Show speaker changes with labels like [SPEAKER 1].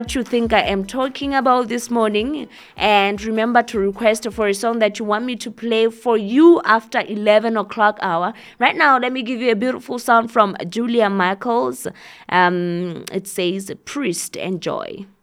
[SPEAKER 1] you think I am talking about this morning, and remember to request for a song that you want me to play for you after 11 o'clock hour. Right now, let me give you a beautiful song from Julia Michaels. It says Priest. Enjoy.